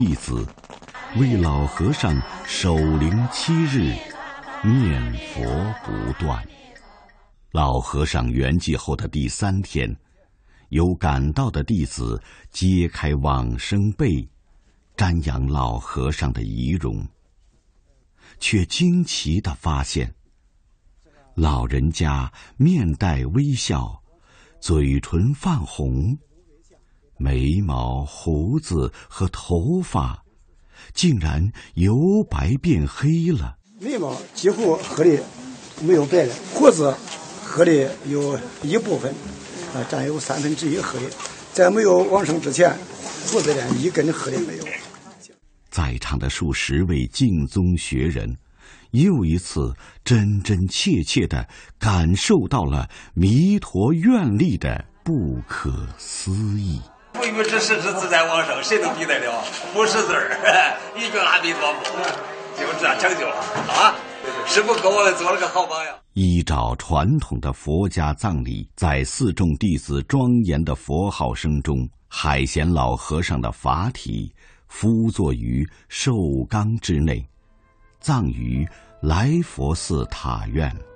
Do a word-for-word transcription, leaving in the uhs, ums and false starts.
弟子为老和尚守灵七日，念佛不断。老和尚圆寂后的第三天，有赶到的弟子揭开往生被，瞻仰老和尚的遗容，却惊奇地发现，老人家面带微笑，嘴唇泛红，眉毛、胡子和头发竟然由白变黑了。 眉毛几乎黑的没有白了，胡子黑的有一部分，啊，占有三分之一黑。在没有往生之前，胡子连一根黑的没有。 在场的数十位净宗学人，又一次真真切切地感受到了弥陀愿力的不可思议。 不与之实之自在往生，谁能比得了？不识字儿，一句阿弥陀佛，就这样成就了啊！师父给我们做了个好榜样。 依照传统的佛家葬礼，在四众弟子庄严的佛号声中，海贤老和尚的法体敷坐于寿缸之内，葬于来佛寺塔院。